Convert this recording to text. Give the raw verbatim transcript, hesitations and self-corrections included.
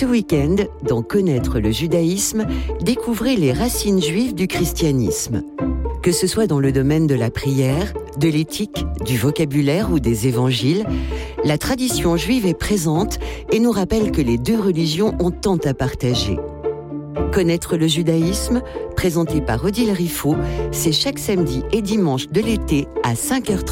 Ce week-end, dans Connaître le judaïsme, découvrez les racines juives du christianisme. Que ce soit dans le domaine de la prière, de l'éthique, du vocabulaire ou des évangiles, la tradition juive est présente et nous rappelle que les deux religions ont tant à partager. Connaître le judaïsme, présenté par Odile Riffaut, c'est chaque samedi et dimanche de l'été à cinq heures trente.